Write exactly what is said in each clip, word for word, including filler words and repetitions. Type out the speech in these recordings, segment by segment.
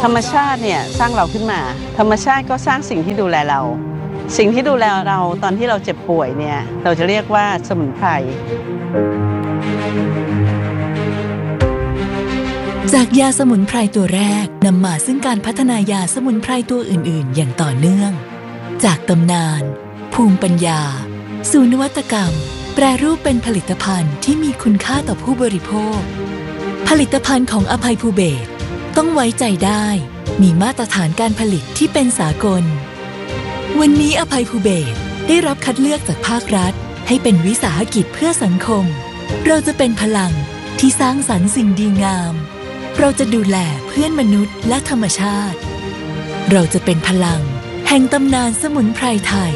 ธรรมชาติเนี่ยสร้างเราขึ้นมาธรรมชาติก็สร้างสิ่งที่ดูแลเราสิ่งที่ดูแลเราตอนที่เราเจ็บป่วยเนี่ยเราจะเรียกว่าสมุนไพรจากยาสมุนไพรตัวแรกนำมาซึ่งการพัฒนายาสมุนไพรตัวอื่นๆอย่างต่อเนื่องจากตำนานภูมิปัญญาสู่นวัตกรรมแปรรูปเป็นผลิตภัณฑ์ที่มีคุณค่าต่อผู้บริโภคผลิตภัณฑ์ของอภัยภูเบศรต้องไว้ใจได้มีมาตรฐานการผลิตที่เป็นสากลวันนี้อภัยภูเบศรได้รับคัดเลือกจากภาครัฐให้เป็นวิสาหกิจเพื่อสังคมเราจะเป็นพลังที่สร้างสรรค์สิ่งดีงามเราจะดูแลเพื่อนมนุษย์และธรรมชาติเราจะเป็นพลังแห่งตำนานสมุนไพรไทย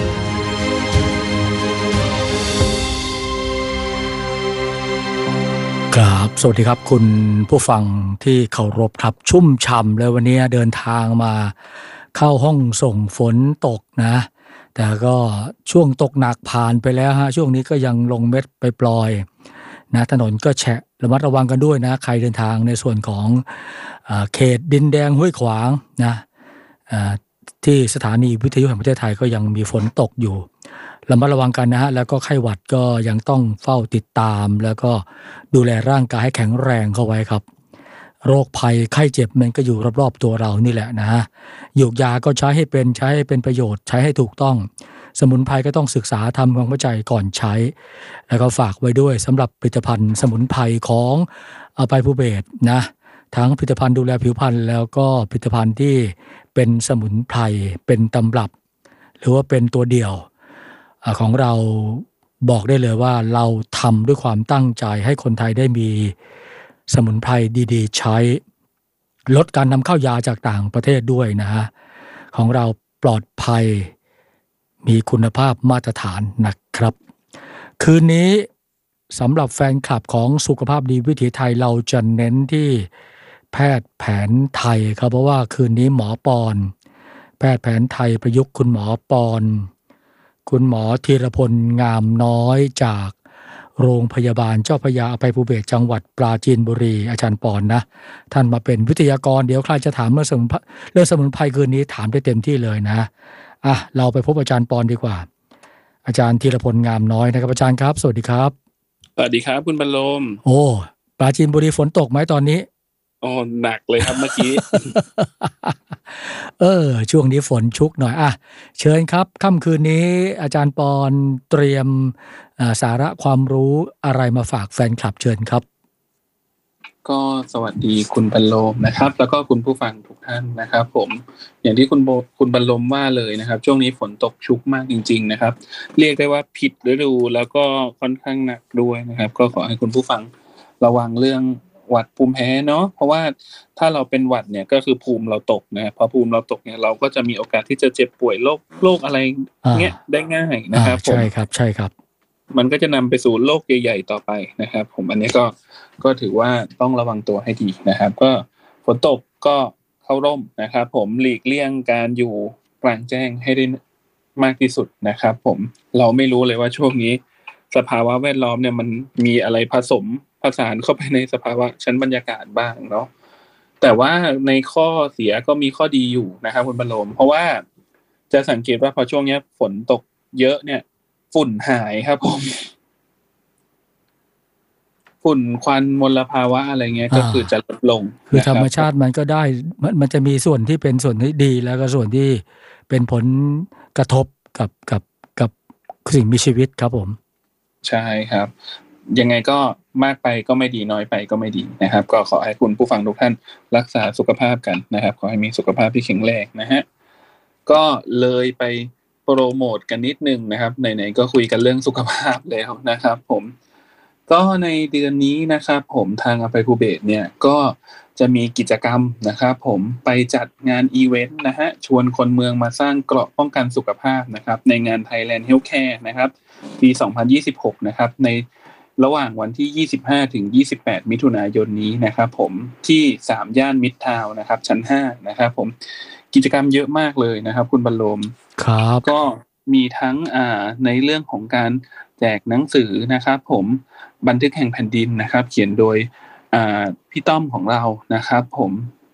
ครับสวัสดีครับคุณผู้ฟังที่เคารพครับชุ่มฉ่ำเลยวันนี้เดินทางมาเข้าห้องส่งฝนตกนะแต่ก็ช่วงตกหนักผ่านไปแล้วฮะช่วงนี้ก็ยังลงเม็ดไปปล่อยนะถนนก็แฉะระมัดระวังกันด้วยนะใครเดินทางในส่วนของเอ่อเขตดินแดงห้วยขวางนะเอ่อที่สถานีวิทยุแห่งประเทศไทยก็ยังมีฝนตกอยู่ระมัดระวังกันนะฮะแล้วก็ไข้หวัดก็ยังต้องเฝ้าติดตามแล้วก็ดูแลร่างกายให้แข็งแรงเข้าไว้ครับโรคภัยไข้เจ็บมันก็อยู่รอบๆตัวเรานี่แหละนะฮะหยูกยาก็ใช้ให้เป็นใช้ให้เป็นประโยชน์ใช้ให้ถูกต้องสมุนไพรก็ต้องศึกษาทำความเข้าใจก่อนใช้แล้วก็ฝากไว้ด้วยสำหรับผลิตภัณฑ์สมุนไพรของอภัยภูเบศรนะทั้งผลิตภัณฑ์ดูแลผิวพรรณแล้วก็ผลิตภัณฑ์ที่เป็นสมุนไพรเป็นตำรับหรือว่าเป็นตัวเดียวของเราบอกได้เลยว่าเราทำด้วยความตั้งใจให้คนไทยได้มีสมุนไพรดีๆใช้ลดการนำเข้ายาจากต่างประเทศด้วยนะฮะของเราปลอดภัยมีคุณภาพมาตรฐานนะครับคืนนี้สำหรับแฟนคลับของสุขภาพดีวิถีไทยเราจะเน้นที่แพทย์แผนไทยครับเพราะว่าคืนนี้หมอปอนแพทย์แผนไทยประยุกต์คุณหมอปอนคุณหมอธีรพลงามน้อยจากโรงพยาบาลเจ้าพระยาอภัยภูเบศรจังหวัดปราจีนบุรีอาจารย์ปอนนะท่านมาเป็นวิทยากรเดี๋ยวใครจะถามเรื่องสมุนไพรเรื่องสมุนไพรคืนนี้ถามได้เต็มที่เลยนะอ่ะเราไปพบอาจารย์ปอนดีกว่าอาจารย์ธีรพลงามน้อยนะครับอาจารย์ครับสวัสดีครับสวัสดีครับคุณบรรลมโอ้ปราจีนบุรีฝนตกไหมตอนนี้โอ้หนักเลยครับเมื่อกี้เออช่วงนี้ฝนชุกหน่อยอ่ะเชิญครับค่ำคืนนี้อาจารย์ปอนเตรียมสาระความรู้อะไรมาฝากแฟนคลับเชิญครับก็สวัสดีคุณบรรลมนะครับแล้วก็คุณผู้ฟังทุกท่านนะครับผมอย่างที่คุณคุณบรรลมว่าเลยนะครับช่วงนี้ฝนตกชุกมากจริงๆนะครับเรียกได้ว่าผิดฤดูแล้วก็ค่อนข้างหนักด้วยนะครับก็ขอให้คุณผู้ฟังระวังเรื่องหวัดภูมิแพ้เนาะเพราะว่าถ้าเราเป็นหวัดเนี่ยก็คือภูมิเราตกนะพอภูมิเราตกเนี่ยเราก็จะมีโอกาสที่จะเจ็บป่วยโรคโรคอะไรเงี้ยได้ง่ายนะครับใช่ครับใช่ครับมันก็จะนำไปสู่โรคใหญ่ๆต่อไปนะครับผมอันนี้ก็ก็ถือว่าต้องระวังตัวให้ดีนะครับก็ฝนตกก็เข้าร่มนะครับผมหลีกเลี่ยงการอยู่กลางแจ้งให้ได้มากที่สุดนะครับผมเราไม่รู้เลยว่าช่วงนี้สภาวะแวดล้อมเนี่ยมันมีอะไรผสมผสานเข้าไปในสภาวะชั้นบรรยากาศบ้างเนาะแต่ว่าในข้อเสียก็มีข้อดีอยู่นะครับคุณบรรลมเพราะว่าจะสังเกตว่าพอช่วงนี้ฝนตกเยอะเนี่ยฝุ่นหายครับผมฝุ่นควันมลภาวะอะไรเงี้ยก็คือจะลดลงคือธรรมชาติมันก็ได้มันมันจะมีส่วนที่เป็นส่วนที่ดีแล้วก็ส่วนที่เป็นผลกระทบกับกับกับสิ่งมีชีวิตครับผมใช่ครับยังไงก็มากไปก็ไม่ดีน้อยไปก็ไม่ดีนะครับก็ขอให้คุณผู้ฟังทุกท่านรักษาสุขภาพกันนะครับขอให้มีสุขภาพที่แข็งแรงนะฮะก็เลยไปโปรโมทกันนิดนึงนะครับไหนๆก็คุยกันเรื่องสุขภาพแล้วนะครับผมก็ในเดือนนี้นะครับผมทางอภัยภูเบศรเนี่ยก็จะมีกิจกรรมนะครับผมไปจัดงานอีเวนต์นะฮะชวนคนเมืองมาสร้างเกราะป้องกันสุขภาพนะครับในงาน Thailand Healthcare นะครับปีสองพันยี่สิบหกนะครับในระหว่างวันที่ยี่สิบห้าถึงยี่สิบแปดมิถุนายนนี้นะครับผมที่สามย่านมิตรทาวน์นะครับชั้นห้านะครับผมกิจกรรมเยอะมากเลยนะครับคุณบรรลมครับก็มีทั้งอ่าในเรื่องของการแจกหนังสือนะครับผมบันทึกแห่งแผ่นดินนะครับเขียนโดยอ่าพี่ต้อมของเรานะครับผม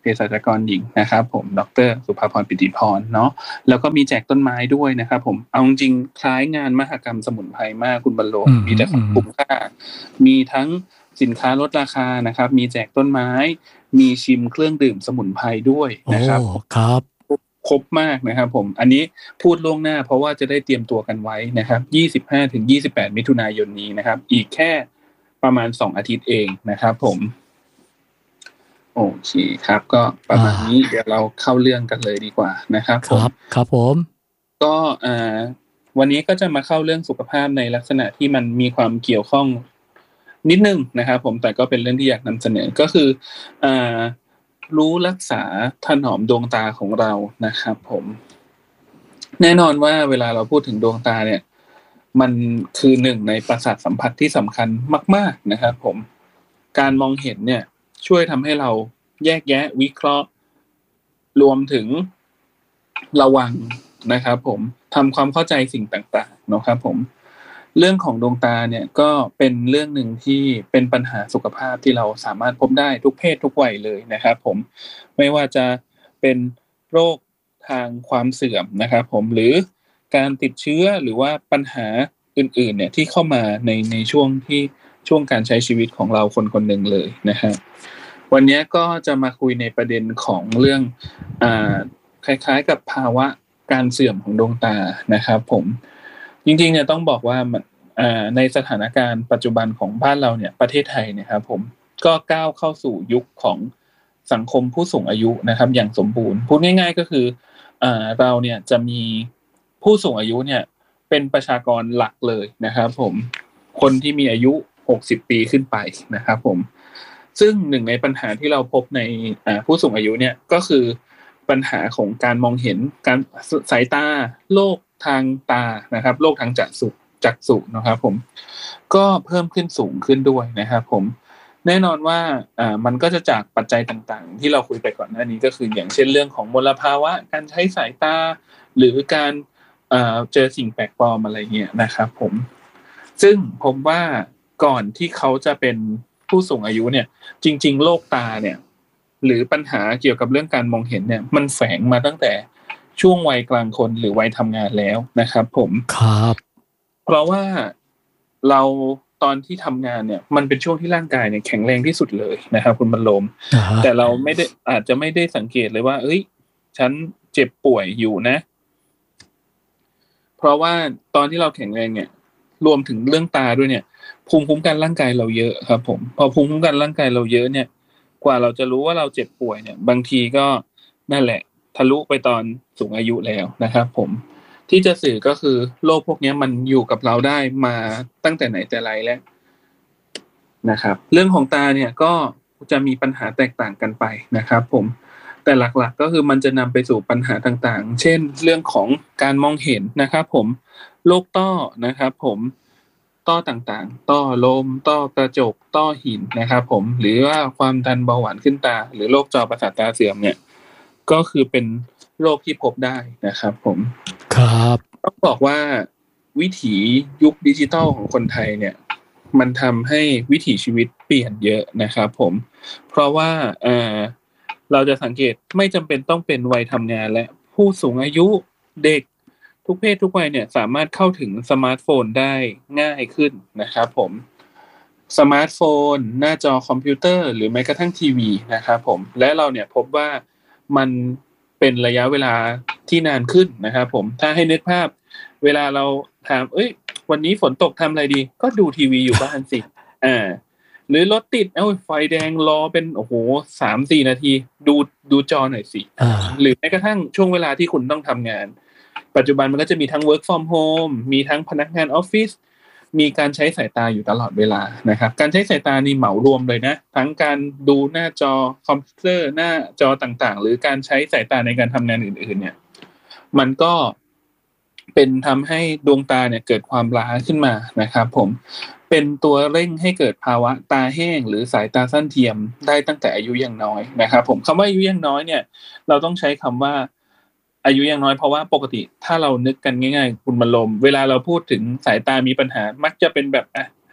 เภสัชกรหญิงนะครับผมดร.สุภาพรปิติพรเนาะแล้วก็มีแจกต้นไม้ด้วยนะครับผมเอาจริงคล้ายงานมหกรรมสมุนไพรมากคุณบรรโลมีแต่ของคุ้มค่ามีทั้งสินค้าลดราคานะครับมีแจกต้นไม้มีชิมเครื่องดื่มสมุนไพรด้วยนะครับครับครบมากนะครับผมอันนี้พูดล่วงหน้าเพราะว่าจะได้เตรียมตัวกันไว้นะครับ ยี่สิบห้าถึงยี่สิบแปด มิถุนายนนี้นะครับอีกแค่ประมาณสองอาทิตย์เองนะครับผมโอเคครับก็ประมาณนี้เดี๋ยวเราเข้าเรื่องกันเลยดีกว่านะครับครับครับผมก็อ่าวันนี้ก็จะมาเข้าเรื่องสุขภาพในลักษณะที่มันมีความเกี่ยวข้องนิดนึงนะครับผมแต่ก็เป็นเรื่องที่อยากนำเสนอก็คืออ่ารู้รักษาถนอมดวงตาของเรานะครับผมแน่นอนว่าเวลาเราพูดถึงดวงตาเนี่ยมันคือหนึ่งในประสาทสัมผัสที่สำคัญมากๆนะครับผมการมองเห็นเนี่ยช่วยทำให้เราแยกแยะวิเคราะห์รวมถึงระวังนะครับผมทำความเข้าใจสิ่งต่างๆนะครับผมเรื่องของดวงตาเนี่ยก็เป็นเรื่องหนึ่งที่เป็นปัญหาสุขภาพที่เราสามารถพบได้ทุกเพศทุกวัยเลยนะครับผมไม่ว่าจะเป็นโรคทางความเสื่อมนะครับผมหรือการติดเชื้อหรือว่าปัญหาอื่นๆเนี่ยที่เข้ามาในในช่วงที่ช่วงการใช้ชีวิตของเราคนคนหนึ่งเลยนะครับวันนี้ก็จะมาคุยในประเด็นของเรื่องอ่าคล้ายๆกับภาวะการเสื่อมของดวงตานะครับผมจริงๆเนี่ยต้องบอกว่าอ่าในสถานการณ์ปัจจุบันของบ้านเราเนี่ยประเทศไทยเนี่ยครับผมก็ก้าวเข้าสู่ยุคของสังคมผู้สูงอายุนะครับอย่างสมบูรณ์พูดง่ายๆก็คืออ่าเราเนี่ยจะมีผู้สูงอายุเนี่ยเป็นประชากรหลักเลยนะครับผมคนที่มีอายุหกสิบปีขึ้นไปนะครับผมซึ่งหนึ่งในปัญหาที่เราพบในอ่าผู้สูงอายุเนี่ยก็คือปัญหาของการมองเห็นการสายตาโรคทางตานะครับโรคทางจักษุจักษุนะครับผมก็เพิ่มขึ้นสูงขึ้นด้วยนะครับผมแน่นอนว่าอ่ามันก็จะจากปัจจัยต่างๆที่เราคุยไปก่อนหน้านี้ก็คืออย่างเช่นเรื่องของมลภาวะการใช้สายตาหรือการอ่าเจอสิ่งแปลกปลอมอะไรเงี้ยนะครับผมซึ่งผมว่าก่อนที่เขาจะเป็นผู้สูงอายุเนี่ยจริงๆโรคตาเนี่ยหรือปัญหาเกี่ยวกับเรื่องการมองเห็นเนี่ยมันแฝงมาตั้งแต่ช่วงวัยกลางคนหรือวัยทำงานแล้วนะครับผมครับเพราะว่าเราตอนที่ทำงานเนี่ยมันเป็นช่วงที่ร่างกายเนี่ยแข็งแรงที่สุดเลยนะครับคุณบรรลมแต่เราไม่ได้อาจจะไม่ได้สังเกตเลยว่าเอ้ยฉันเจ็บป่วยอยู่นะเพราะว่าตอนที่เราแข็งแรงเนี่ยรวมถึงเรื่องตาด้วยเนี่ยภูมิคุ้มกันร่างกายเราเยอะครับผมพอภูมิคุ้มกันร่างกายเราเยอะเนี่ยกว่าเราจะรู้ว่าเราเจ็บป่วยเนี่ยบางทีก็นั่นแหละทะลุไปตอนสูงอายุแล้วนะครับผมที่จะสื่อก็คือโรคพวกนี้มันอยู่กับเราได้มาตั้งแต่ไหนแต่ไรแล้วนะครับเรื่องของตาเนี่ยก็จะมีปัญหาแตกต่างกันไปนะครับผมแต่หลักๆก็คือมันจะนำไปสู่ปัญหาต่างๆเช่นเรื่องของการมองเห็นนะครับผมโรคต้อนะครับผมต้อต่างๆต้อลมต้อกระจกต้อหินนะครับผมหรือว่าความดันเบาหวานขึ้นตาหรือโรคจอประสาทตาเสื่อมเนี่ยก็คือเป็นโรคที่พบได้นะครับผมครับต้องบอกว่าวิถียุคดิจิทัลของคนไทยเนี่ยมันทำให้วิถีชีวิตเปลี่ยนเยอะนะครับผมเพราะว่าเอ่อเราจะสังเกตไม่จำเป็นต้องเป็นวัยทำงานและผู้สูงอายุเด็กทุกเพศทุกวัยเนี่ยสามารถเข้าถึงสมาร์ทโฟนได้ง่ายขึ้นนะครับผมสมาร์ทโฟนหน้าจอคอมพิวเตอร์หรือแม้กระทั่งทีวีนะครับผมและเราเนี่ยพบว่ามันเป็นระยะเวลาที่นานขึ้นนะครับผมถ้าให้นึกภาพเวลาเราถามเอ้ยวันนี้ฝนตกทำอะไรดีก็ดูทีวีอยู่บ้านสิอ่าหรือรถติดเอ้าไฟแดงรอเป็นโอ้โห สามสี่ นาทีดูดูจอหน่อยสิหรือแม้กระทั่งช่วงเวลาที่คุณต้องทำงานปัจจุบันมันก็จะมีทั้ง work from home มีทั้งพนักงานออฟฟิศมีการใช้สายตาอยู่ตลอดเวลานะครับการใช้สายตานี่เหมารวมเลยนะทั้งการดูหน้าจอคอมพิวเตอร์หน้าจอต่างๆหรือการใช้สายตาในการทำงานอื่นๆเนี่ยมันก็เป็นทำให้ดวงตาเนี่ยเกิดความล้าขึ้นมานะครับผมเป็นตัวเร่งให้เกิดภาวะตาแห้งหรือสายตาสั้นเทียมได้ตั้งแต่อายุยังน้อยนะครับผมคำว่าอายุยังน้อยเนี่ยเราต้องใช้คำว่าอายุยังน้อยเพราะว่าปกติถ้าเรานึกกันง่ายๆคุณบรรลมเวลาเราพูดถึงสายตามีปัญหามักจะเป็นแบบอ่ะ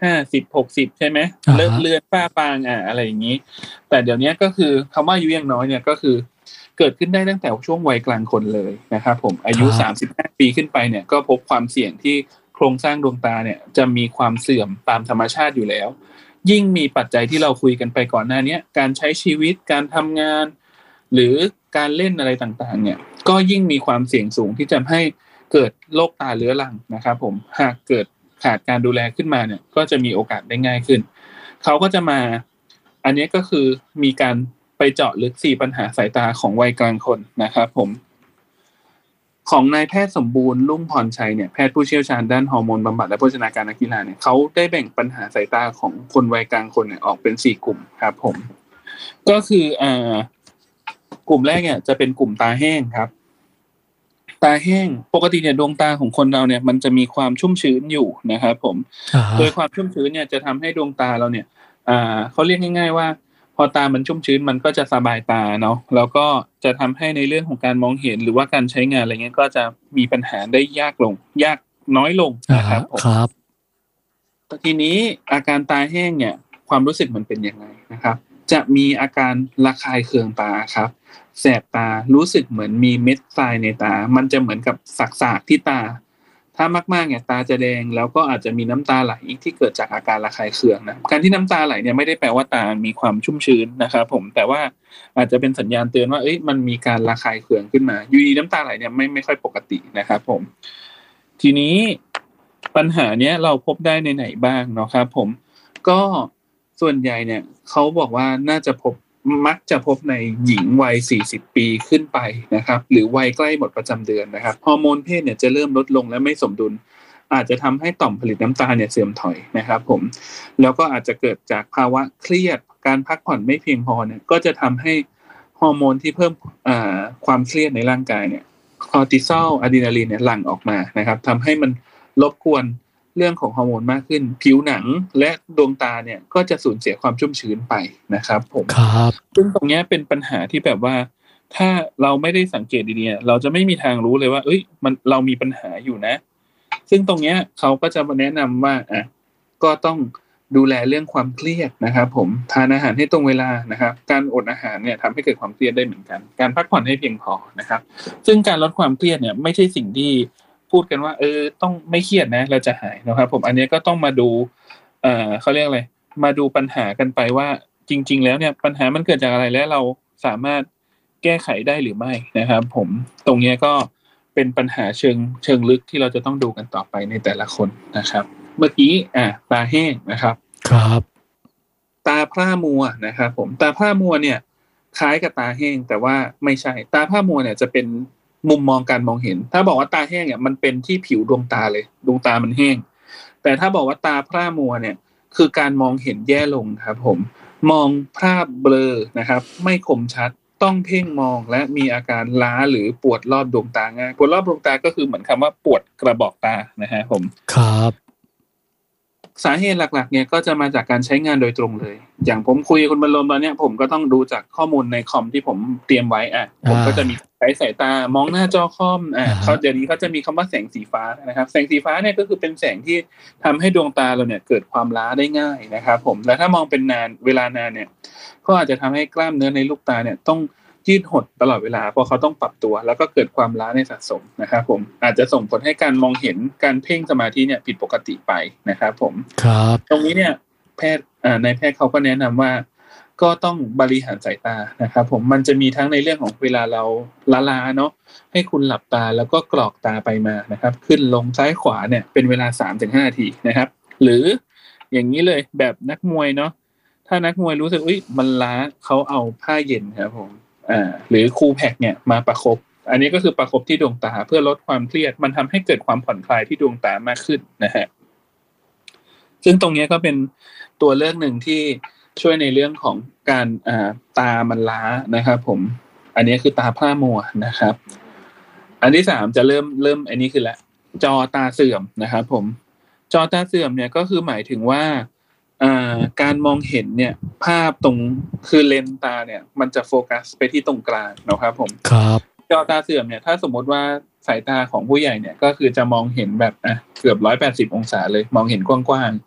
ห้าสิบ หกสิบใช่ไหมเลิกเลือนฝ้าฟางอ่ะอะไรอย่างนี้แต่เดี๋ยวนี้ก็คือคำว่าอายุยังน้อยเนี่ยก็คือเกิดขึ้นได้ตั้งแต่ช่วงวัยกลางคนเลยนะครับผมอายุสามสิบห้าปีขึ้นไปเนี่ยก็พบความเสี่ยงที่โครงสร้างดวงตาเนี่ยจะมีความเสื่อมตามธรรมชาติอยู่แล้วยิ่งมีปัจจัยที่เราคุยกันไปก่อนหน้านี้การใช้ชีวิตการทำงานหรือการเล่นอะไรต่างๆเนี่ยก็ยิ่งมีความเสี่ยงสูงที่จะให้เกิดโรคตาเรื้อรังนะครับผมหากเกิดขาดการดูแลขึ้นมาเนี่ยก็จะมีโอกาสได้ง่ายขึ้นเขาก็จะมาอันนี้ก็คือมีการไปเจาะลึกสี่ปัญหาสายตาของวัยกลางคนนะครับผมของนายแพทย์สมบูรณ์ลุ่งพรชัยเนี่ยแพทย์ผู้เชี่ยวชาญด้านฮอร์โมนบำบัดและโภชนาการนักกีฬาเนี่ยเขาได้แบ่งปัญหาสายตาของคนวัยกลางคนเนี่ยออกเป็นสี่กลุ่มครับผมก็คืออ่ากลุ่มแรกเนี่ยจะเป็นกลุ่มตาแห้งครับตาแห้งปกติเนี่ยดวงตาของคนเราเนี่ยมันจะมีความชุ่มชื้นอยู่นะครับผมโดยความชุ่มชื้นเนี่ยจะทำให้ดวงตาเราเนี่ยอ่าเขาเรียกง่ายๆว่าพอตามันชุ่มชื้นมันก็จะสบายตาเนาะแล้วก็จะทำให้ในเรื่องของการมองเห็นหรือว่าการใช้งานอะไรเงี้ยก็จะมีปัญหาได้ยากลงยากน้อยลงนะครับผมครับทีนี้อาการตาแห้งเนี่ยความรู้สึกมันเป็นยังไงนะครับจะมีอาการระคายเคืองตาครับแสบตารู้สึกเหมือนมีเม็ดทรายในตามันจะเหมือนกับสักๆที่ตาถ้ามากๆเนี่ยตาจะแดงแล้วก็อาจจะมีน้ำตาไหลที่เกิดจากอาการระคายเคืองนะการที่น้ำตาไหลเนี่ยไม่ได้แปลว่าตามีความชุ่มชื้นนะครับผมแต่ว่าอาจจะเป็นสัญญาณเตือนว่าเอ้ยมันมีการระคายเคืองขึ้นมาอยู่ดีน้ำตาไหลเนี่ยไม่ไม่ค่อยปกตินะครับผมทีนี้ปัญหาเนี้ยเราพบได้ในไหนบ้างเนาะครับผมก็ส่วนใหญ่เนี่ยเขาบอกว่าน่าจะพบมักจะพบในหญิงวัยสี่สิบปีขึ้นไปนะครับหรือวัยใกล้หมดประจำเดือนนะครับฮอร์โมนเพศเนี่ยจะเริ่มลดลงและไม่สมดุลอาจจะทำให้ต่อมผลิตน้ำตาลเนี่ยเสื่อมถอยนะครับผมแล้วก็อาจจะเกิดจากภาวะเครียดการพักผ่อนไม่เพียงพอเนี่ยก็จะทำให้ฮอร์โมนที่เพิ่มอ่าความเครียดในร่างกายเนี่ยคอร์ติซอลอะดรีนาลีนเนี่ยหลั่งออกมานะครับทำให้มันรบกวนเรื่องของฮอร์โมนมากขึ้นผิวหนังและดวงตาเนี่ยก็จะสูญเสียความชุ่มชื้นไปนะครับผมครับซึ่งตรงนี้เป็นปัญหาที่แบบว่าถ้าเราไม่ได้สังเกตดีๆเราจะไม่มีทางรู้เลยว่าเอ้ยมันเรามีปัญหาอยู่นะซึ่งตรงนี้เขาก็จะมาแนะนำว่าอ่ะก็ต้องดูแลเรื่องความเครียดนะครับผมทานอาหารให้ตรงเวลานะครับการอดอาหารเนี่ยทำให้เกิดความเครียดได้เหมือนกันการพักผ่อนให้เพียงพอนะครับซึ่งการลดความเครียดเนี่ยไม่ใช่สิ่งที่พูดกันว่าเออต้องไม่เครียดนะเราจะหายนะครับผมอันนี้ก็ต้องมาดูเอ่อเขาเรียกอะไรมาดูปัญหากันไปว่าจริงๆแล้วเนี่ยปัญหามันเกิดจากอะไรและเราสามารถแก้ไขได้หรือไม่นะครับผมตรงนี้ก็เป็นปัญหาเชิงเชิงลึกที่เราจะต้องดูกันต่อไปในแต่ละคนนะครับเมื่อกี้อ่ะตาแห้งนะครับครับตาพร่ามัวนะครับผมตาพร่ามัวเนี่ยคล้ายกับตาแห้งแต่ว่าไม่ใช่ตาพร่ามัวเนี่ยจะเป็นมุมมองการมองเห็นถ้าบอกว่าตาแห้งเนี่ยมันเป็นที่ผิวดวงตาเลยดวงตามันแห้งแต่ถ้าบอกว่าตาพร่ามัวเนี่ยคือการมองเห็นแย่ลงครับผมมองภาพเบลอนะครับไม่คมชัดต้องเพ่งมองและมีอาการล้าหรือปวดรอบดวงตาง่ายปวดรอบดวงตาก็คือเหมือนคำว่าปวดกระบอกตานะฮะผมครับสาเหตุหลักๆเนี่ยก็จะมาจากการใช้งานโดยตรงเลยอย่างผมคุยกับคุณบรรลมตอนนี้ผมก็ต้องดูจากข้อมูลในคอมที่ผมเตรียมไว้อ่ะผมก็จะมีใช้สายตามองหน้าจอคอมอ่ะเขาเดี๋ยวนี้เขาจะมีคำว่าแสงสีฟ้านะครับแสงสีฟ้าเนี่ยก็คือเป็นแสงที่ทำให้ดวงตาเราเนี่ยเกิดความล้าได้ง่ายนะครับผมและถ้ามองเป็นนานเวลานานเนี่ยก็อาจจะทำให้กล้ามเนื้อในลูกตาเนี่ยต้องยืดหดตลอดเวลาเพราะเขาต้องปรับตัวแล้วก็เกิดความล้าในสะสมนะครับผมอาจจะส่งผลให้การมองเห็นการเพ่งสมาธิเนี่ยผิดปกติไปนะครับผมครับตรงนี้เนี่ยแพทย์อ่านายแพทย์เขาก็แนะนำว่าก็ต้องบริหารสายตานะครับผมมันจะมีทั้งในเรื่องของเวลาเราล้าๆเนาะให้คุณหลับตาแล้วก็กรอกตาไปมานะครับขึ้นลงซ้ายขวาเนี่ยเป็นเวลา สามถึงห้า นาทีนะครับหรืออย่างนี้เลยแบบนักมวยเนาะถ้านักมวยรู้สึกอุ๊ยมันล้าเขาเอาผ้าเย็นครับผมอ่าหรือคูลแพ็คเนี่ยมาประคบอันนี้ก็คือประคบที่ดวงตาเพื่อลดความเครียดมันทำให้เกิดความผ่อนคลายที่ดวงตามากขึ้นนะฮะซึ่งตรงนี้ก็เป็นตัวเลือกหนึ่งที่ช่วยในเรื่องของการอ่าตามันล้านะครับผมอันนี้คือตาพร่ามัวนะครับอันที่สามจะเริ่มเริ่มอันนี้คือละจอตาเสื่อมนะครับผมจอตาเสื่อมเนี่ยก็คือหมายถึงว่าอ่าการมองเห็นเนี่ยภาพตรงคือเลนส์ตาเนี่ยมันจะโฟกัสไปที่ตรงกลางนะครับผมครับจอตาเสื่อมเนี่ยถ้าสมมติว่าสายตาของผู้ใหญ่เนี่ยก็คือจะมองเห็นแบบอ่ะเกือบหนึ่งร้อยแปดสิบองศาเลยมองเห็นกว้างๆ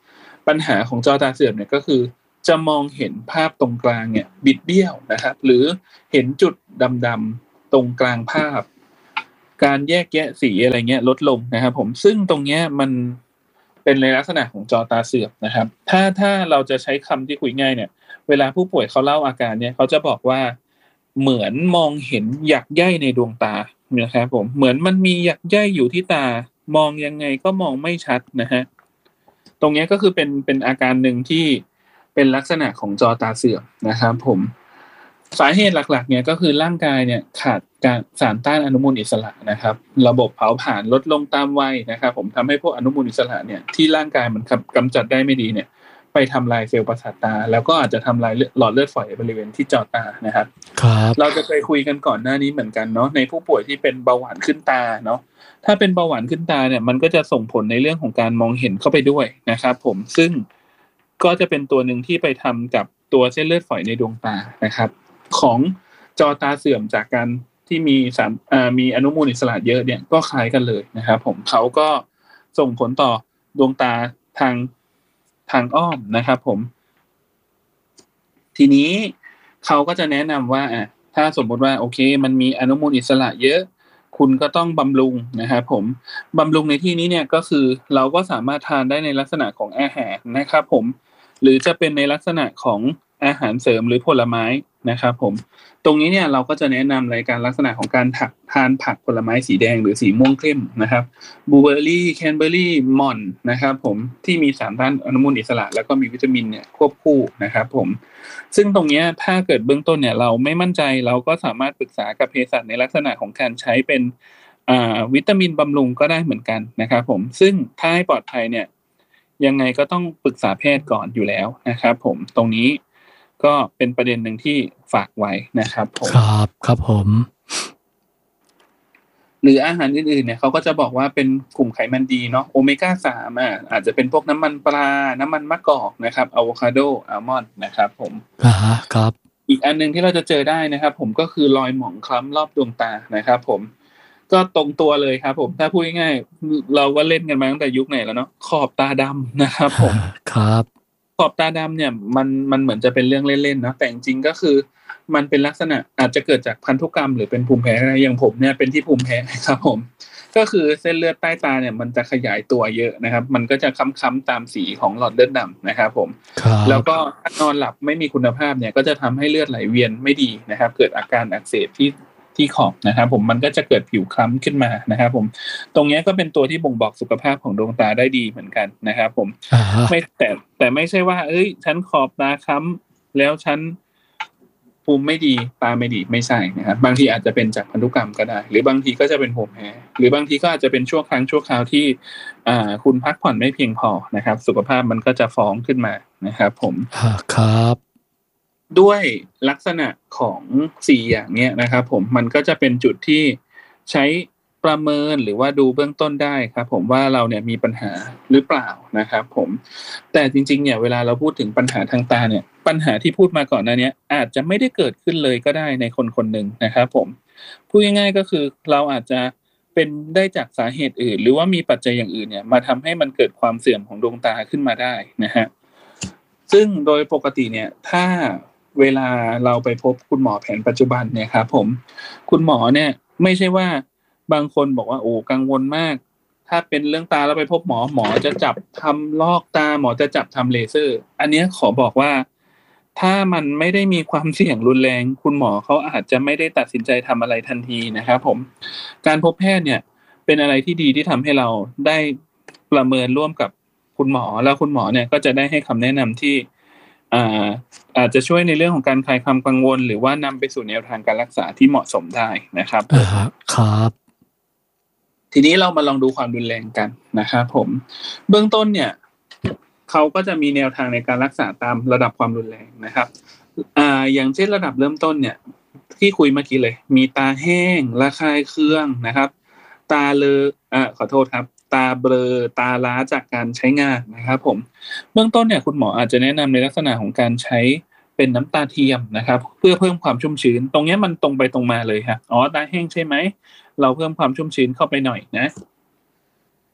ปัญหาของจอตาเสื่อมเนี่ยก็คือจะมองเห็นภาพตรงกลางเนี่ยบิดเบี้ยวนะครับหรือเห็นจุดดำๆตรงกลางภาพการแยกแยะสีอะไรเงี้ยลดลงนะครับผมซึ่งตรงเนี้ยมันเป็นในลักษณะของจอตาเสื่อมนะครับถ้าถ้าเราจะใช้คำที่คุยง่ายเนี่ยเวลาผู้ป่วยเขาเล่าอาการเนี่ยเขาจะบอกว่าเหมือนมองเห็นหยักใยในดวงตานะครับผมเหมือนมันมีหยักใยอยู่ที่ตามองยังไงก็มองไม่ชัดนะฮะตรงนี้ก็คือเป็นเป็นอาการหนึ่งที่เป็นลักษณะของจอตาเสื่อมนะครับผมสาเหตุหลักๆเนี่ยก็คือร่างกายเนี่ยขาดการสารต้านอนุมูลอิสระนะครับระบบเผาผลาญลดลงตามวัยนะครับผมทำให้พวกอนุมูลอิสระเนี่ยที่ร่างกายมันกำจัดได้ไม่ดีเนี่ยไปทำลายเซลล์ประสาทตาแล้วก็อาจจะทำลายหลอดเลือดฝอยบริเวณที่จอตานะครับครับเราจะเคยคุยกันก่อนหน้านี้เหมือนกันเนาะในผู้ป่วยที่เป็นเบาหวานขึ้นตาเนาะถ้าเป็นเบาหวานขึ้นตาเนี่ยมันก็จะส่งผลในเรื่องของการมองเห็นเข้าไปด้วยนะครับผมซึ่งก็จะเป็นตัวหนึ่งที่ไปทำกับตัวเส้นเลือดฝอยในดวงตานะครับของจอตาเสื่อมจากการที่มีสารอ่ามีอนุมูลอิสระเยอะเนี่ยก็คล้ายกันเลยนะครับผมเขาก็ส่งผลต่อดวงตาทางทางอ้อมนะครับผมทีนี้เขาก็จะแนะนำว่าอ่ะถ้าสมมติว่าโอเคมันมีอนุมูลอิสระเยอะคุณก็ต้องบำรุงนะครับผมบำรุงในที่นี้เนี่ยก็คือเราก็สามารถทานได้ในลักษณะของอาหารนะครับผมหรือจะเป็นในลักษณะของอาหารเสริมหรือผลไม้นะครับผมตรงนี้เนี่ยเราก็จะแนะนำรายการลักษณะของการถักทานผักผลไม้สีแดงหรือสีม่วงเข้มนะครับบลูเบอร์รี่แคนเบอร์รี่หม่อนนะครับผมที่มีสารต้านอนุมูลอิสระแล้วก็มีวิตามินเนี่ยควบคู่นะครับผมซึ่งตรงนี้ถ้าเกิดเบื้องต้นเนี่ยเราไม่มั่นใจเราก็สามารถปรึกษากับเภสัชในลักษณะของการใช้เป็นอ่าวิตามินบำรุงก็ได้เหมือนกันนะครับผมซึ่งถ้าให้ปลอดภัยเนี่ยยังไงก็ต้องปรึกษาแพทย์ก่อนอยู่แล้วนะครับผมตรงนี้ก็เป็นประเด็นหนึ่งที่ฝากไว้นะครับผมครับครับผมหรืออาหารอื่นๆเนี่ยเขาก็จะบอกว่าเป็นกลุ่มไขมันดีเนาะโอเมก้าสามอ่ะอาจจะเป็นพวกน้ำมันปลาน้ำมันมะกอกนะครับอะโวคาโดอัลมอนด์นะครับผมอ่าครับอีกอันนึงที่เราจะเจอได้นะครับผมก็คือรอยหมองคล้ำรอบดวงตานะครับผมก็ตรงตัวเลยครับผมถ้าพูดง่ายๆเราก็เล่นกันมาตั้งแต่ยุคไหนแล้วเนาะขอบตาดำนะครับผมครับขอบตาดำเนี่ยมันมันเหมือนจะเป็นเรื่องเล่นๆเนาะแต่จริงๆก็คือมันเป็นลักษณะอาจจะเกิดจากพันธุกรรมหรือเป็นภูมิแพ้อะไรอย่างผมเนี่ยเป็นที่ภูมิแพ้ครับผมก็คือเส้นเลือดใต้ตาเนี่ยมันจะขยายตัวเยอะนะครับมันก็จะค้ำๆตามสีของหลอดเลือดดำนะครับผมแล้วก็ถ้านอนหลับไม่มีคุณภาพเนี่ยก็จะทำให้เลือดไหลเวียนไม่ดีนะครับเกิดอาการอักเสบที่ที่ขอบนะครับผมมันก็จะเกิดผิวคล้ำขึ้นมานะครับผมตรงนี้ก็เป็นตัวที่บ่งบอกสุขภาพของดวงตาได้ดีเหมือนกันนะครับผมไม่แต่แต่ไม่ใช่ว่าเอ้ยฉันขอบตาคล้ำแล้วฉันภูมิไม่ดีตาไม่ดีไม่ใช่นะครับบางทีอาจจะเป็นจากพันธุกรรมก็ได้หรือบางทีก็จะเป็นภูมิแพ้หรือบางทีก็อาจจะเป็นชั่วครั้งชั่วคราวที่อ่าคุณพักผ่อนไม่เพียงพอนะครับสุขภาพมันก็จะฟ้องขึ้นมานะครับผมครับด้วยลักษณะของสี่อย่างเนี้ยนะครับผมมันก็จะเป็นจุดที่ใช้ประเมินหรือว่าดูเบื้องต้นได้ครับผมว่าเราเนี่ยมีปัญหาหรือเปล่านะครับผมแต่จริงๆเนี่ยเวลาเราพูดถึงปัญหาทางตาเนี่ยปัญหาที่พูดมาก่อนหน้านี้อาจจะไม่ได้เกิดขึ้นเลยก็ได้ในคนคนหนึ่งนะครับผมพูดง่ายๆก็คือเราอาจจะเป็นได้จากสาเหตุอื่นหรือว่ามีปัจจัยอย่างอื่นเนี่ยมาทำให้มันเกิดความเสื่อมของดวงตาขึ้นมาได้นะฮะซึ่งโดยปกติเนี่ยถ้าเวลาเราไปพบคุณหมอแผนปัจจุบันเนี่ยครับผมคุณหมอเนี่ยไม่ใช่ว่าบางคนบอกว่าโอ้กังวลมากถ้าเป็นเรื่องตาแล้วไปพบหมอหมอจะจับทำลอกตาหมอจะจับทำเลเซอร์อันนี้ขอบอกว่าถ้ามันไม่ได้มีความเสี่ยงรุนแรงคุณหมอเขาอาจจะไม่ได้ตัดสินใจทำอะไรทันทีนะครับผมการพบแพทย์เนี่ยเป็นอะไรที่ดีที่ทำให้เราได้ประเมินร่วมกับคุณหมอแล้วคุณหมอเนี่ยก็จะได้ให้คำแนะนำที่อ่าอาจจะช่วยในเรื่องของการคลายความกังวลหรือว่านำไปสู่แนวทางการรักษาที่เหมาะสมได้นะครับครับทีนี้เรามาลองดูความรุนแรงกันนะครับผมเบื้องต้นเนี่ยเขาก็จะมีแนวทางในการรักษาตามระดับความรุนแรงนะครับอ่าอย่างเช่นระดับเริ่มต้นเนี่ยที่คุยเมื่อกี้เลยมีตาแห้งระคายเคืองนะครับตาเลอะอ่าขอโทษครับตาเบลอตาล้าจากการใช้งานนะครับผมเบื้องต้นเนี่ยคุณหมออาจจะแนะนำในลักษณะของการใช้เป็นน้ำตาเทียมนะครับเพื่อเพิ่มความชุ่มชื้นตรงนี้มันตรงไปตรงมาเลยครับอ๋อตาแห้งใช่ไหมเราเพิ่มความชุ่มชื้นเข้าไปหน่อยนะ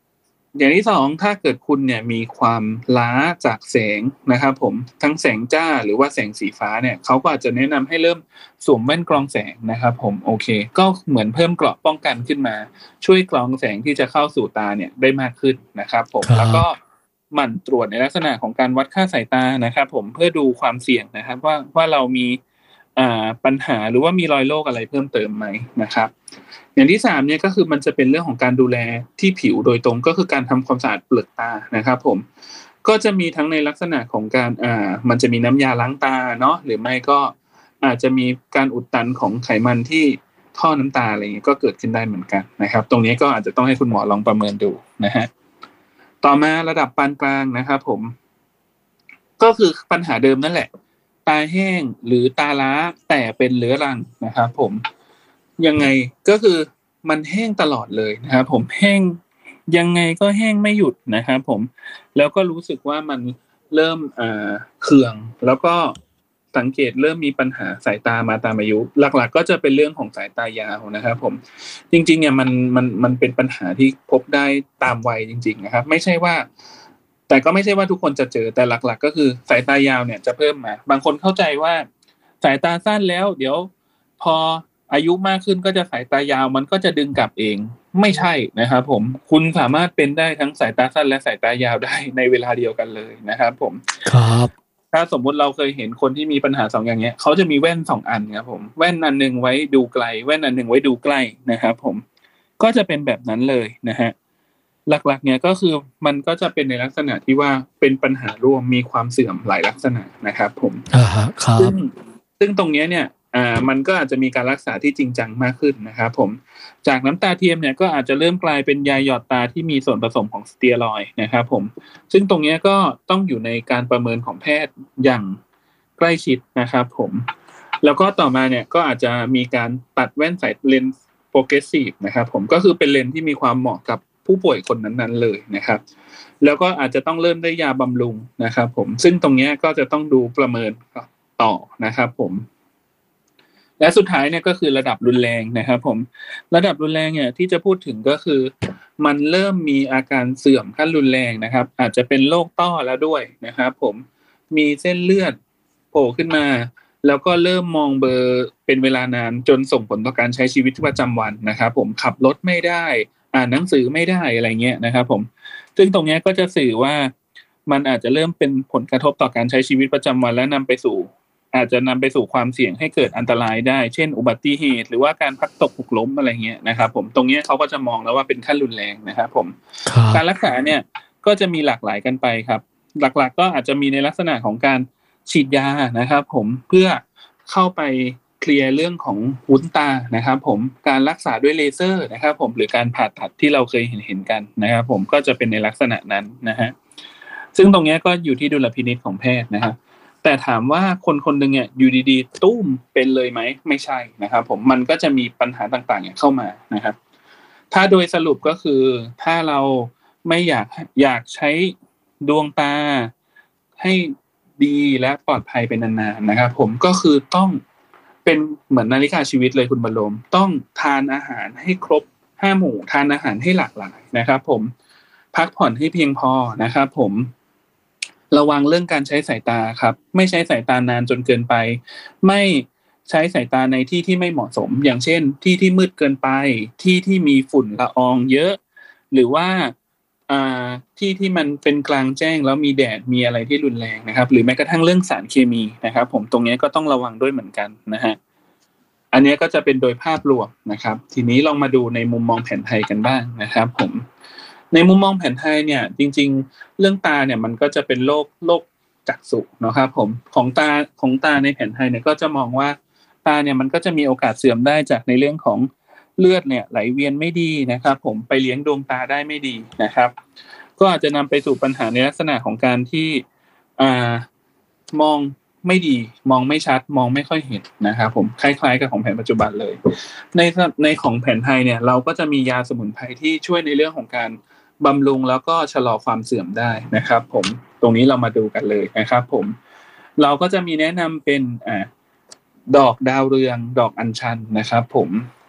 อย่างที่สองถ้าเกิดคุณเนี่ยมีความล้าจากแสงนะครับผมทั้งแสงจ้าหรือว่าแสงสีฟ้าเนี่ยเขาก็อาจจะแนะนำให้เริ่มสวมแว่นกรองแสงนะครับผมโอเคก็เหมือนเพิ่มเกราะป้องกันขึ้นมาช่วยกรองแสงที่จะเข้าสู่ตาเนี่ยได้มากขึ้นนะครับผมแล้วก็หมั่นตรวจในลักษณะของการวัดค่าสายตานะครับผมเพื่อดูความเสี่ยงนะครับว่าว่าเรามีอ่าปัญหาหรือว่ามีรอยโรคอะไรเพิ่มเติมไหมนะครับอย่างที่สามเนี่ยก็คือมันจะเป็นเรื่องของการดูแลที่ผิวโดยตรงก็คือการทำความสะอาดเปลือกตานะครับผมก็จะมีทั้งในลักษณะของการอ่ามันจะมีน้ำยาล้างตาเนาะหรือไม่ก็อาจจะมีการอุดตันของไขมันที่ท่อน้ำตาอะไรอย่างเงี้ยก็เกิดขึ้นได้เหมือนกันนะครับตรงนี้ก็อาจจะต้องให้คุณหมอลองประเมินดูนะฮะต่อมาระดับปานกลางนะครับผมก็คือปัญหาเดิมนั่นแหละตาแห้งหรือตาล้าแต่เป็นเรื้อรังนะครับผมยังไงก็คือมันแห้งตลอดเลยนะครับผมแห้งยังไงก็แห้งไม่หยุดนะครับผมแล้วก็รู้สึกว่ามันเริ่มอ่าเคืองแล้วก็สังเกตเริ่มมีปัญหาสายตามาตามอายุหลักๆก็จะเป็นเรื่องของสายตายาวนะครับผมจริงๆเนี่ยมันมันมันเป็นปัญหาที่พบได้ตามวัยจริงๆนะครับไม่ใช่ว่าแต่ก็ไม่ใช่ว่าทุกคนจะเจอแต่หลักๆก็คือสายตายาวเนี่ยจะเพิ่มมาบางคนเข้าใจว่าสายตาสั้นแล้วเดี๋ยวพออายุมากขึ้นก็จะสายตายาวมันก็จะดึงกลับเองไม่ใช่นะครับผมคุณสามารถเป็นได้ทั้งสายตาสั้นและสายตายาวได้ในเวลาเดียวกันเลยนะครับผมครับถ้าสมมุติเราเคยเห็นคนที่มีปัญหาสองอย่างเงี้ยเขาจะมีแว่นสองอันครับผมแว่นอันนึงไว้ดูไกลแว่นอันนึงไว้ดูใกล้นะครับผมก็จะเป็นแบบนั้นเลยนะฮะหลักๆเนี่ยก็คือมันก็จะเป็นในลักษณะที่ว่าเป็นปัญหาร่วมมีความเสื่อมหลายลักษณะนะครับผมอ่าฮะครับซึ่งซึ่งตรงนี้เนี่ยอ่ามันก็อาจจะมีการรักษาที่จริงจังมากขึ้นนะครับผมจากน้ำตาเทียมเนี่ยก็อาจจะเริ่มกลายเป็นยาหยอดตาที่มีส่วนผสมของสเตียรอยด์นะครับผมซึ่งตรงนี้ก็ต้องอยู่ในการประเมินของแพทย์อย่างใกล้ชิดนะครับผมแล้วก็ต่อมาเนี่ยก็อาจจะมีการตัดแว่นสายเลนส์โปรเกรสซีฟนะครับผมก็คือเป็นเลนส์ที่มีความเหมาะกับผู้ป่วยคนนั้นๆเลยนะครับแล้วก็อาจจะต้องเริ่มได้ยาบำรุงนะครับผมซึ่งตรงนี้ก็จะต้องดูประเมินต่อนะครับผมและสุดท้ายเนี่ยก็คือระดับรุนแรงนะครับผมระดับรุนแรงเนี่ยที่จะพูดถึงก็คือมันเริ่มมีอาการเสื่อมขั้นรุนแรงนะครับอาจจะเป็นโรคต้อแล้วด้วยนะครับผมมีเส้นเลือดโผล่ขึ้นมาแล้วก็เริ่มมองเบลอเป็นเวลานานจนส่งผลต่อการใช้ชีวิตประจำวันนะครับผมขับรถไม่ได้อ่านหนังสือไม่ได้อะไรเงี้ยนะครับผมซึ่งตรงนี้ก็จะสื่อว่ามันอาจจะเริ่มเป็นผลกระทบต่อการใช้ชีวิตประจำวันและนำไปสู่อาจจะนำไปสู่ความเสี่ยงให้เกิดอันตรายได้เช่นอุบัติเหตุหรือว่าการพลัดตกหกล้มอะไรเงี้ยนะครับผมตรงนี้เขาก็จะมองแล้วว่าเป็นขั้นรุนแรงนะครับผมการรักษาเนี่ยก็จะมีหลากหลายกันไปครับหลักๆก็อาจจะมีในลักษณะของการฉีดยานะครับผมเพื่อเข้าไปเคลียร์เรื่องของวุ้นตานะครับผมการรักษาด้วยเลเซอร์นะครับผมหรือการผ่าตัดที่เราเคยเห็นเห็นกันนะครับผมก็จะเป็นในลักษณะนั้นนะฮะซึ่งตรงนี้ก็อยู่ที่ดุลพินิจของแพทย์นะครับแต่ถามว่าคนคนหนึ่งเนี่ยอยู่ดีๆตุ้มเป็นเลยไหมไม่ใช่นะครับผมมันก็จะมีปัญหาต่างๆเข้ามานะครับถ้าโดยสรุปก็คือถ้าเราไม่อยากอยากใช้ดวงตาให้ดีและปลอดภัยเป็นนานๆนะครับผมก็คือต้องเป็นเหมือนนาฬิกาชีวิตเลยคุณบรรลมต้องทานอาหารให้ครบห้าหมู่ทานอาหารให้หลากหลายนะครับผมพักผ่อนให้เพียงพอนะครับผมระวังเรื่องการใช้สายตาครับไม่ใช้สายตานานจนเกินไปไม่ใช้สายตาในที่ที่ไม่เหมาะสมอย่างเช่นที่ที่มืดเกินไปที่ที่มีฝุ่นละอองเยอะหรือว่าอ่าที่ที่มันเป็นกลางแจ้งแล้วมีแดดมีอะไรที่รุนแรงนะครับหรือแม้กระทั่งเรื่องสารเคมีนะครับผมตรงนี้ก็ต้องระวังด้วยเหมือนกันนะฮะอันนี้ก็จะเป็นโดยภาพรวมนะครับทีนี้ลองมาดูในมุมมองแผนไทยกันบ้างนะครับผมในมุมมองแผนไทยเนี่ยจริงๆเรื่องตาเนี่ยมันก็จะเป็นโรคโรคจักษุนะครับผมของตาของตาในแผนไทยเนี่ยก็จะมองว่าตาเนี่ยมันก็จะมีโอกาสเสื่อมได้จากในเรื่องของเลือดเนี่ยไหลเวียนไม่ดีนะครับผมไปเลี้ยงดวงตาได้ไม่ดีนะครับก็อาจจะนำไปสู่ปัญหาในลักษณะของการที่อ่ามองไม่ดีมองไม่ชัดมองไม่ค่อยเห็นนะครับผมคล้ายๆกับของแผนปัจจุบันเลยในในของแผนไทยเนี่ยเราก็จะมียาสมุนไพรที่ช่วยในเรื่องของการบำรุงแล้วก็ชะลอความเสื่อมได้นะครับผมตรงนี้เรามาดูกันเลยนะครับผมเราก็จะมีแนะนำเป็นอ่าดอกดาวเรืองดอกอัญชันนะครับผม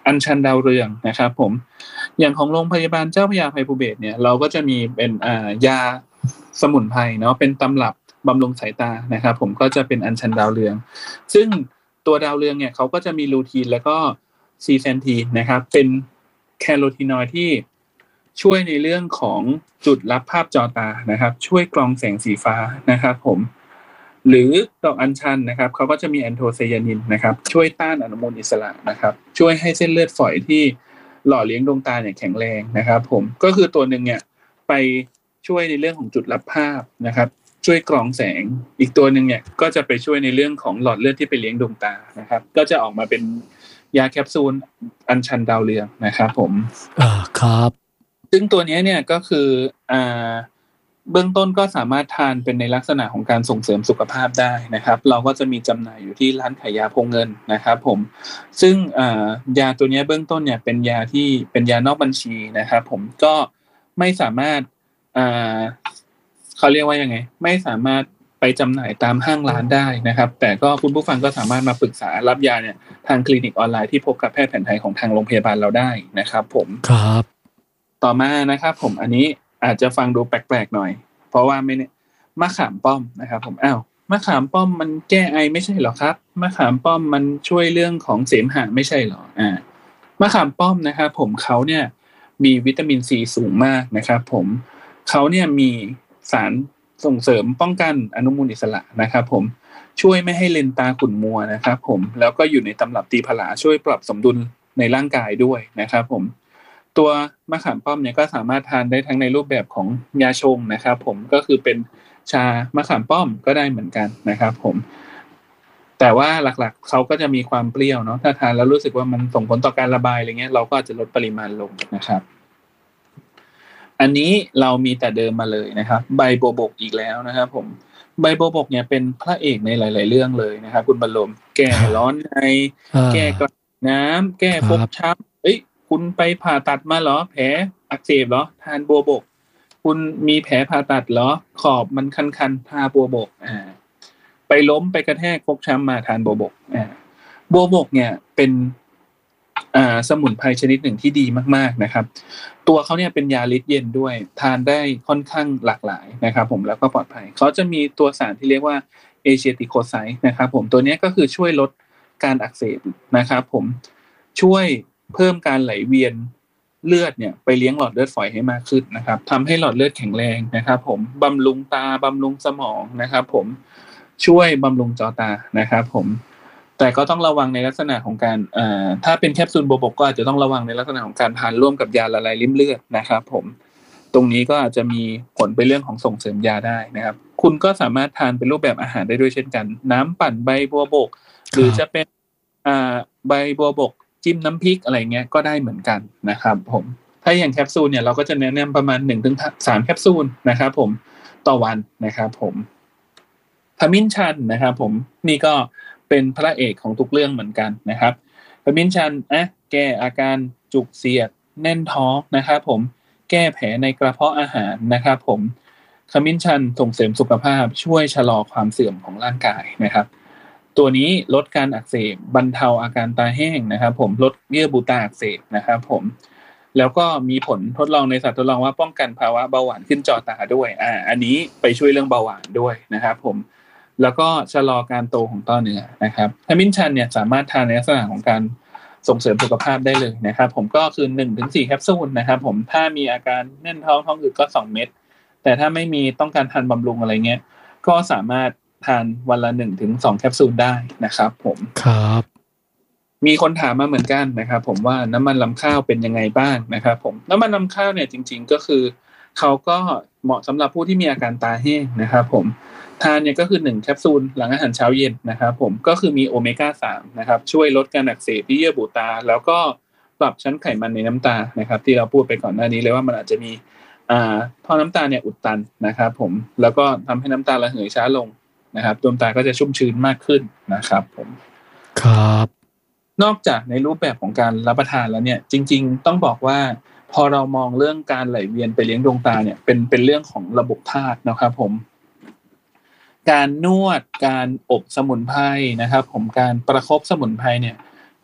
อัญชันดาวเรืองนะครับผมอย่างของโรงพยาบาลเจ้าพระยาอภัยภูเบศรเนี่ยเราก็จะมีเป็นอ่ายาสมุนไพรเนาะเป็นตำรับบำรุงสายตานะครับผมก็จะเป็นอัญชันดาวเรืองซึ่งตัวดาวเรืองเนี่ยเขาก็จะมีลูทีนแล้วก็ซีแซนทีนนะครับเป็นแคโรทีนอยด์ที่ช่วยในเรื่องของจุดรับภาพจอตานะครับช่วยกรองแสงสีฟ้านะครับผมหรือดอกอัญชันนะครับเขาก็จะมีแอนโทไซยานินนะครับช่วยต้านอนุมูลอิสระนะครับช่วยให้เส้นเลือดฝอยที่หล่อเลี้ยงดวงตาเนี่ยแข็งแรงนะครับผมก็คือตัวหนึ่งเนี่ยไปช่วยในเรื่องของจุดรับภาพนะครับช่วยกรองแสงอีกตัวหนึ่งเนี่ยก็จะไปช่วยในเรื่องของหลอดเลือดที่ไปเลี้ยงดวงตานะครับก็จะออกมาเป็นยาแคปซูลอัญชันดาวเรืองนะครับผมอ่าครับซึ่งตัวนี้เนี่ยก็คืออ่าเบื้องต้นก็สามารถทานเป็นในลักษณะของการส่งเสริมสุขภาพได้นะครับเราก็จะมีจำหน่ายอยู่ที่ร้านขายยาพงเงินนะครับผมซึ่งอ่ายาตัวนี้เบื้องต้นเนี่ยเป็นยาที่เป็นยานอกบัญชีนะครับผมก็ไม่สามารถอ่าเขาเรียกว่ายังไงไม่สามารถไปจำหน่ายตามห้างร้านได้นะครับแต่ก็คุณผู้ฟังก็สามารถมาปรึกษารับยาเนี่ยทางคลินิกออนไลน์ที่พบกับแพทย์แผนไทยของทางโรงพยาบาลเราได้นะครับผมครับต่อมานะครับผมอันนี้อาจจะฟังดูแปลกๆหน่อยเพราะว่าไม่เนี่ยมะขามป้อมนะครับผมอ้าวมะขามป้อมมันแก้ไอไม่ใช่หรอครับมะขามป้อมมันช่วยเรื่องของเสมหะไม่ใช่หรออ่ามะขามป้อมนะครับผมเขาเนี่ยมีวิตามินซีสูงมากนะครับผมเขาเนี่ยมีสารส่งเสริมป้องกันอนุมูลอิสระนะครับผมช่วยไม่ให้เลนตาขุ่นมัวนะครับผมแล้วก็อยู่ในตำรับตีผลาช่วยปรับสมดุลในร่างกายด้วยนะครับผมตัวมะขามป้อมเนี่ยก็สามารถทานได้ทั้งในรูปแบบของยาชงนะครับผมก็คือเป็นชามะขามป้อมก็ได้เหมือนกันนะครับผมแต่ว่าหลักๆเขาก็จะมีความเปรี้ยวเนาะถ้าทานแล้วรู้สึกว่ามันส่งผลต่อการระบายอะไรเงี้ยเราก็อาจจะลดปริมาณลงนะครับอันนี้เรามีแต่เดิมมาเลยนะครับใบบัวบกอีกแล้วนะครับผมใบบัวบกเนี่ยเป็นพระเอกในหลายๆเรื่องเลยนะครับคุณบรรลมแก้ร้อนในแก้กระน้ำแก้ฟกช้ำเอ้ยคุณไปผ่าตัดมาเหรอแผลอักเสบเหรอทานบัวบกคุณมีแผลผ่าตัดเหรอขอบมันคันๆทาบัวบกอ่าไปล้มไปกระแทกฟกช้ำมาทานบัวบกอ่าบัวบกเนี่ยเป็นอ่าสมุนไพรชนิดหนึ่งที่ดีมากๆนะครับตัวเขาเนี่ยเป็นยาฤทธิ์เย็นด้วยทานได้ค่อนข้างหลากหลายนะครับผมแล้วก็ปลอดภัยเขาจะมีตัวสารที่เรียกว่าเอเชียติโคไซด์นะครับผมตัวนี้ก็คือช่วยลดการอักเสบนะครับผมช่วยเพิ่มการไหลเวียนเลือดเนี่ยไปเลี้ยงหลอดเลือดฝอยให้มากขึ้นนะครับทำให้หลอดเลือดแข็งแรงนะครับผมบำรุงตาบำรุงสมองนะครับผมช่วยบำรุงจอตานะครับผมแต่ก็ต้องระวังในลักษณะของการเอ่อถ้าเป็นแคปซูลบัวบกก็อาจจะต้องระวังในลักษณะของการทานร่วมกับยาละลายริ่มเลือดนะครับผมตรงนี้ก็อาจจะมีผลไปเรื่องของส่งเสริมยาได้นะครับคุณก็สามารถทานเป็นรูปแบบอาหารได้ด้วยเช่นกันน้ำปั่นใบบัวบกหรือจะเป็นอ่าใบบัวบกจิ้มน้ำพริกอะไรเงี้ยก็ได้เหมือนกันนะครับผมถ้าอย่างแคปซูลเนี่ยเราก็จะแนะนำประมาณ หนึ่งถึงสาม แคปซูลนะครับผมต่อวันนะครับผมขมิ้นชันนะครับผมนี่ก็เป็นพระเอกของทุกเรื่องเหมือนกันนะครับขมิ้นชันอ่ะแก้อาการจุกเสียดแน่นท้องนะครับผมแก้แผลในกระเพาะอาหารนะครับผมขมิ้นชันส่งเสริมสุขภาพช่วยชะลอความเสื่อมของร่างกายนะครับตัวนี้ลดการอักเสบบรรเทาอาการตาแห้งนะครับผมลดเยื่อบุตาอักเสบนะครับผมแล้วก็มีผลทดลองในสัตว์ทดลองว่าป้องกันภาวะเบาหวานขึ้นจอตาด้วยอ่าอันนี้ไปช่วยเรื่องเบาหวานด้วยนะครับผมแล้วก็ชะลอการโตของต้อเนื้อนะครับขมิ้นชันเนี่ยสามารถทานในลักษณะของการส่งเสริมสุขภาพได้เลยนะครับผมก็คือ หนึ่งถึงสี่ แคปซูลนะครับผมถ้ามีอาการแน่นท้องท้องอืดก็สองเม็ดแต่ถ้าไม่มีต้องการทานบำรุงอะไรเงี้ยก็สามารถทานวันละ หนึ่งถึงสอง แคปซูลได้นะครับผมครับมีคนถามมาเหมือนกันนะครับผมว่าน้ำมันรำข้าวเป็นยังไงบ้างนะครับผมน้ำมันรำข้าวเนี่ยจริงๆก็คือเขาก็เหมาะสำหรับผู้ที่มีอาการตาแห้งนะครับผมทานเนี่ยก็คือหนึ่งแคปซูลหลังอาหารเช้าเย็นนะครับผมก็คือมีโอเมก้าสามนะครับช่วยลดการอักเสบที่เยื่อบุตาแล้วก็ปรับชั้นไขมันในน้ำตานะครับที่เราพูดไปก่อนหน้านี้เลยว่ามันอาจจะมีอ่าท่อน้ำตาเนี่ยอุดตันนะครับผมแล้วก็ทำให้น้ำตาระเหยช้าลงนะครับดวงตาก็จะชุ่มชื้นมากขึ้นนะครับผมครับนอกจากในรูปแบบของการรับประทานแล้วเนี่ยจริงๆต้องบอกว่าพอเรามองเรื่องการไหลเวียนไปเลี้ยงดวงตาเนี่ยเป็นเป็นเรื่องของระบบธาตุนะครับผมการนวดการอบสมุนไพรนะครับผมการประคบสมุนไพรเนี่ย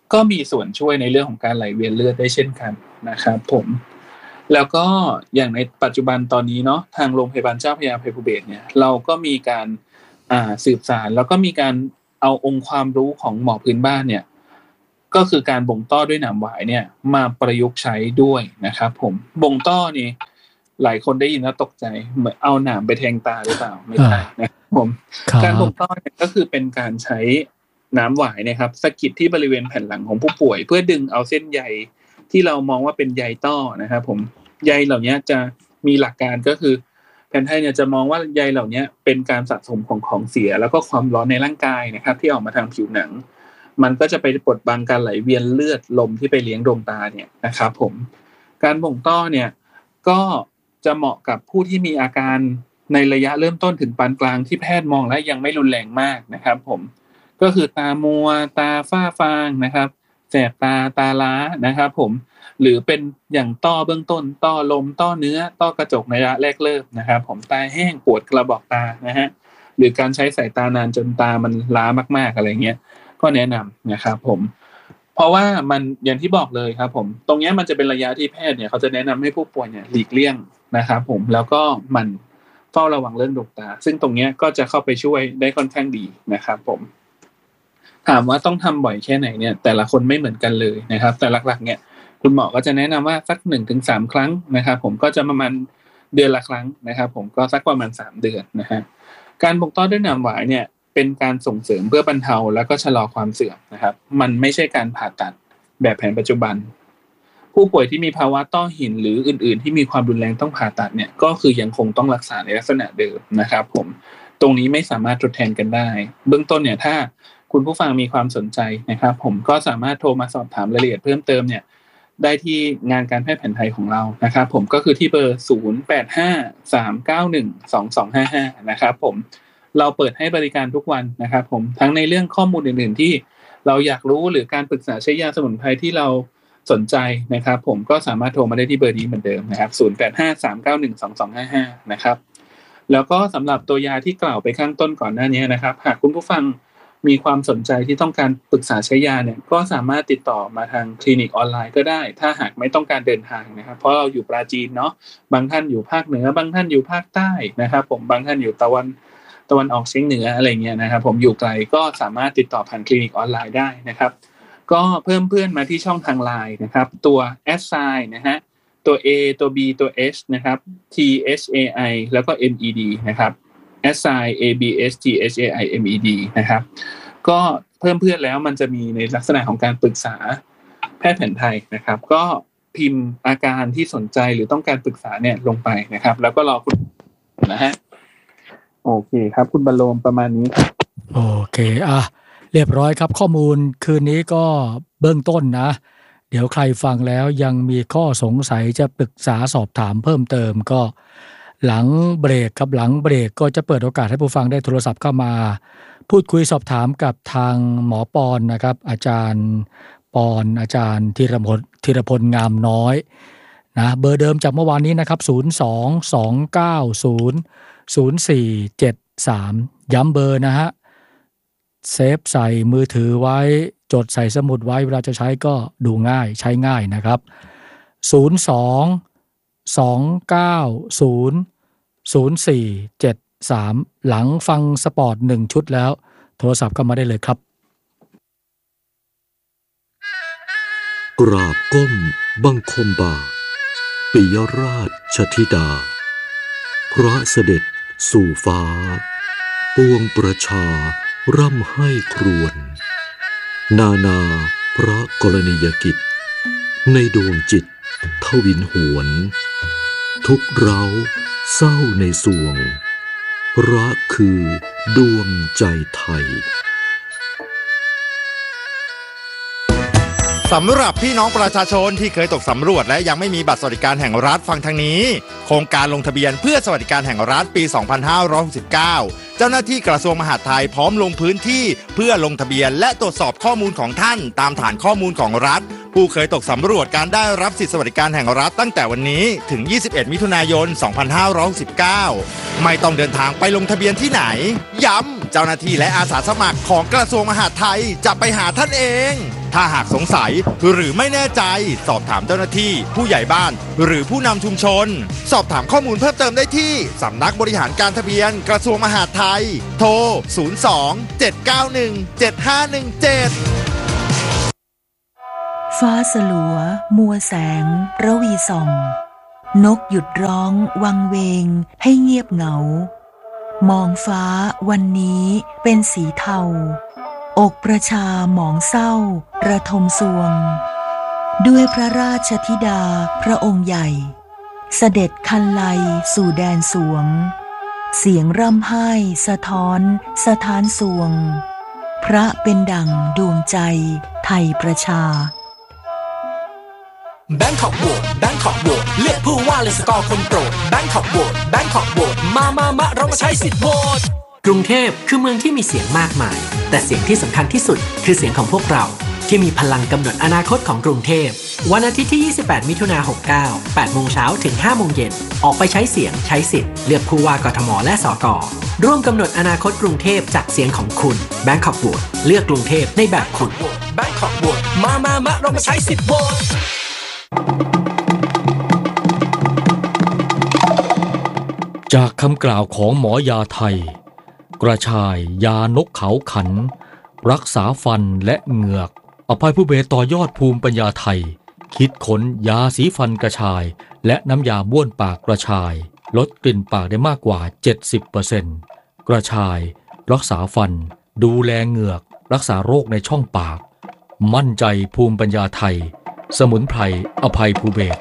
ก็มีส่วนช่วยในเรื่องของการไหลเวียนเลือดได้เช่นกันนะครับผมแล้วก็อย่างในปัจจุบันตอนนี้เนาะทางโรงพยาบาลเจ้าพระยาอภัยภูเบศรเนี่ยเราก็มีการอ่าสืบสานแล้วก็มีการเอาองค์ความรู้ของหมอพื้นบ้านเนี่ยก็คือการบ่งต้อด้วยหนามหวายเนี่ยมาประยุกต์ใช้ด้วยนะครับผมบ่งต้อนี่หลายคนได้ยินแล้วตกใจเหมือนเอาหนามไปแทงตาหรือเปล่าไม่ใช่นะครับผมการบ่งต้อเนี่ยก็คือเป็นการใช้น้ำหวายเนี่ยครับสะกิดที่บริเวณแผ่นหลังของผู้ป่วยเพื่อดึงเอาเส้นใยที่เรามองว่าเป็นใยต้อนะครับผมใยเหล่านี้จะมีหลักการก็คือแผนไทยเนี่ยจะมองว่าใยเหล่านี้เป็นการสะสมของของเสียแล้วก็ความร้อนในร่างกายนะครับที่ออกมาทางผิวหนังมันก็จะไปปดบังการไหลเวียนเลือดลมที่ไปเลี้ยงดวงตาเนี่ยนะครับผมการบ่งต้อเนี่ยก็จะเหมาะกับผู้ที่มีอาการในระยะเริ่มต้นถึงปานกลางที่แพทย์มองและยังไม่รุนแรงมากนะครับผมก็คือตามัวตาฝ้าฟางนะครับแสบตาตาล้านะครับผมหรือเป็นอย่างต้อเบื้องต้นต้อลมต้อเนื้อต้อกระจกในระยะแรกเริ่มนะครับผมตาแห้งปวดกระบอกตานะฮะหรือการใช้สายตานานจนตามันล้ามากๆอะไรเงี้ยก็แนะนำนะครับผมเพราะว่ามันอย่างที่บอกเลยครับผมตรงนี้มันจะเป็นระยะที่แพทย์เนี่ยเขาจะแนะนำให้ผู้ป่วยเนี่ยหลีกเลี่ยงนะครับผมแล้วก็มันเฝ้าระวังเรื่องดวงตาซึ่งตรงนี้ก็จะเข้าไปช่วยได้ค่อนข้างดีนะครับผมถามว่าต้องทำบ่อยแค่ไหนเนี่ยแต่ละคนไม่เหมือนกันเลยนะครับแต่หลักๆเนี่ยคุณหมอก็จะแนะนำว่าสัก หนึ่งถึงสาม ครั้งนะครับผมก็จะประมาณเดือนละครั้งนะครับผมก็สักประมาณสามเดือนนะฮะการบ่งต้อด้วยหนามหวายเนี่ยเป็นการส่งเสริมเพื่อบรรเทาแล้วก็ชะลอความเสื่อมนะครับมันไม่ใช่การผ่าตัดแบบแผนปัจจุบันผู้ป่วยที่มีภาวะต้อหินหรืออื่นๆที่มีความรุนแรงต้องผ่าตัดเนี่ยก็คือยังคงต้องรักษาในลักษณะเดิมนะครับผมตรงนี้ไม่สามารถทดแทนกันได้เบื้องต้นเนี่ยถ้าคุณผู้ฟังมีความสนใจนะครับผมก็สามารถโทรมาสอบถามรายละเอียดเพิ่มเติมเนี่ยได้ที่งานการแพทย์แผนไทยของเรานะครับผมก็คือที่เบอร์ศูนย์ แปด ห้า สาม เก้า หนึ่ง สอง สอง ห้า ห้านะครับผมเราเปิดให้บริการทุกวันนะครับผมทั้งในเรื่องข้อมูลอื่นๆที่เราอยากรู้หรือการปรึกษาใช้ยาสมุนไพรที่เราสนใจนะครับผมก็สามารถโทรมาได้ที่เบอร์นี้เหมือนเดิมนะครับศูนย์ แปด ห้า สาม เก้า หนึ่ง สอง สอง ห้า ห้านะครับแล้วก็สำหรับตัวยาที่กล่าวไปข้างต้นก่อนหน้านี้นะครับหากคุณผู้ฟังมีความสนใจที่ต้องการปรึกษาใช้ยาเนี่ยก็สามารถติดต่อมาทางคลินิกออนไลน์ก็ได้ถ้าหากไม่ต้องการเดินทางนะครับเพราะเราอยู่ปราจีนเนาะบางท่านอยู่ภาคเหนือบางท่านอยู่ภาคใต้นะครับผมบางท่านอยู่ตะวันตะวันออกเฉียงเหนืออะไรเงี้ยนะครับผมอยู่ไกลก็สามารถติดต่อผ่านคลินิกออนไลน์ได้นะครับก็เพิ่มเพื่อนมาที่ช่องทาง ไลน์ นะครับตัวแอดไซน์นะฮะตัว A ตัว B ตัว H นะครับ T H A I แล้วก็ M E D นะครับแอดไซน์ A B S T H A I M E D นะครับก็เพิ่มเพื่อนแล้วมันจะมีในลักษณะของการปรึกษาแพทย์แผนไทยนะครับก็พิมพ์อาการที่สนใจหรือต้องการปรึกษาเนี่ยลงไปนะครับแล้วก็รอคุณนะฮะโอเคครับคุณบรรโลมประมาณนี้โอเคอ่ะเรียบร้อยครับข้อมูลคืนนี้ก็เบื้องต้นนะเดี๋ยวใครฟังแล้วยังมีข้อสงสัยจะปรึกษาสอบถามเพิ่มเติมก็หลังเบรกครับหลังเบรกก็จะเปิดโอกาสให้ผู้ฟังได้โทรศัพท์เข้ามาพูดคุยสอบถามกับทางหมอปอนนะครับอาจารย์ปอนอาจารย์ธีรพลธีรพลงามน้อยนะเบอร์เดิมจากเมื่อวานนี้นะครับศูนย์ สอง สอง เก้า ศูนย์ ศูนย์ สี่ เจ็ด สามย้ำเบอร์นะฮะเซฟใส่มือถือไว้จดใส่สมุดไว้เวลาจะใช้ก็ดูง่ายใช้ง่ายนะครับศูนย์ สอง สอง เก้า ศูนย์ ศูนย์ สี่ เจ็ด สามหลังฟังสปอร์ตหนึ่งชุดแล้วโทรศัพท์เข้ามาได้เลยครับกราบก้มบังคมบาทปิยราชธิดาพระเสด็จสู่ฟ้าปวงประชาร่ำให้ครวญนานาพระกรณียกิจในดวงจิตทวินหวนทุกเร้าเศร้าในสวงรักคือดวงใจไทยสำหรับพี่น้องประชาชนที่เคยตกสำรวจและยังไม่มีบัตรสวัสดิการแห่งรัฐฟังทางนี้โครงการลงทะเบียนเพื่อสวัสดิการแห่งรัฐปี สองพันห้าร้อยหกสิบเก้า เจ้าหน้าที่กระทรวงมหาดไทยพร้อมลงพื้นที่เพื่อลงทะเบียนและตรวจสอบข้อมูลของท่านตามฐานข้อมูลของรัฐผู้เคยตกสำรวจการได้รับสิทธิสวัสดิการแห่งรัฐตั้งแต่วันนี้ถึงยี่สิบเอ็ดมิถุนายน สองพันห้าร้อยหกสิบเก้า ไม่ต้องเดินทางไปลงทะเบียนที่ไหนย้ำเจ้าหน้าที่และอาสาสมัครของกระทรวงมหาดไทยจะไปหาท่านเองถ้าหากสงสัยหรือไม่แน่ใจสอบถามเจ้าหน้าที่ผู้ใหญ่บ้านหรือผู้นำชุมชนสอบถามข้อมูลเพิ่มเติมได้ที่สำนักบริหารการทะเบียนกระทรวงมหาดไทยโทรศูนย์ สอง เจ็ด เก้า หนึ่ง เจ็ด ห้า หนึ่ง เจ็ดฟ้าสลัวมัวแสงระวีส่องนกหยุดร้องวังเวงให้เงียบเหงามองฟ้าวันนี้เป็นสีเทาอกประชาหมองเศร้าระทมสวงด้วยพระราชธิดาพระองค์ใหญ่เสด็จคันไลสู่แดนสวงเสียงร่ำไห้สะท้อนสถานสวงพระเป็นดั่งดวงใจไทยประชาแบงคอกโหวตแบงคอกโหวตเลือกผู้ว่าเลยสกอร์คนโปรดแบงคอกโหวตแบงคอกโหวตมามามาเรามาใช้สิทธิ์โหวตกรุงเทพคือเมืองที่มีเสียงมากมายแต่เสียงที่สำคัญที่สุดคือเสียงของพวกเราที่มีพลังกำหนดอนาคตของกรุงเทพวันอาทิตย์ที่ยี่สิบแปดมิถุนายนหกเก้า แปดโมงเช้าถึงห้าโมงเย็นออกไปใช้เสียงใช้สิทธิ์เลือกผู้ว่ากทมและสกร่วมกำหนดอนาคตกรุงเทพจากเสียงของคุณแบงคอกโหวตเลือกกรุงเทพในแบบคุณแบงคอกโหวตมามามาเรามาใช้สิทธิ์โหวตจากคำกล่าวของหมอยาไทยกระชายยานกเขาขันรักษาฟันและเหงือกอภัยผู้เบศต่อยอดภูมิปัญญาไทยคิดค้นยาสีฟันกระชายและน้ำยาบ้วนปากกระชายลดกลิ่นปากได้มากกว่า เจ็ดสิบเปอร์เซ็นต์ กระชายรักษาฟันดูแลเหงือกรักษาโรคในช่องปากมั่นใจภูมิปัญญาไทยสมุนไพรอภัยภูเบศ